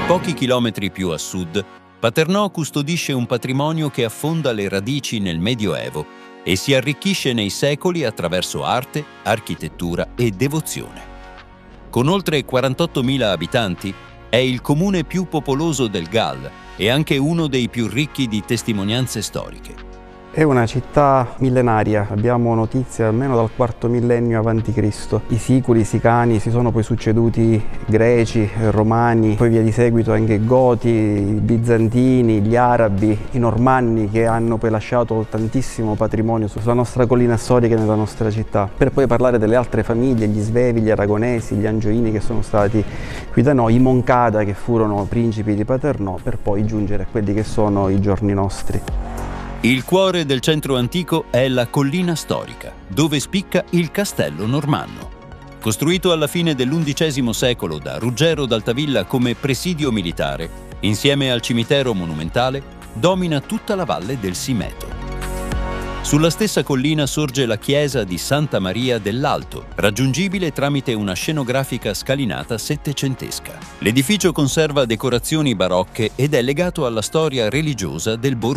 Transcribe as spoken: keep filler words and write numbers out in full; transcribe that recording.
Pochi chilometri più a sud, Paternò custodisce un patrimonio che affonda le radici nel Medioevo e si arricchisce nei secoli attraverso arte, architettura e devozione. Con oltre quarantottomila abitanti, è il comune più popoloso del Galles e anche uno dei più ricchi di testimonianze storiche. È una città millenaria, abbiamo notizie almeno dal quarto millennio avanti Cristo. I Siculi, i Sicani si sono poi succeduti greci, romani, poi via di seguito anche goti, i bizantini, gli arabi, i normanni che hanno poi lasciato tantissimo patrimonio sulla nostra collina storica e nella nostra città. Per poi parlare delle altre famiglie, gli Svevi, gli Aragonesi, gli Angioini che sono stati qui da noi, i Moncada che furono principi di Paternò, per poi giungere a quelli che sono i giorni nostri. Il cuore del centro antico è la collina storica, dove spicca il castello normanno. Costruito alla fine dell'undicesimo secolo da Ruggero d'Altavilla come presidio militare, insieme al cimitero monumentale, domina tutta la valle del Simeto. Sulla stessa collina sorge la chiesa di Santa Maria dell'Alto, raggiungibile tramite una scenografica scalinata settecentesca. L'edificio conserva decorazioni barocche ed è legato alla storia religiosa del borgo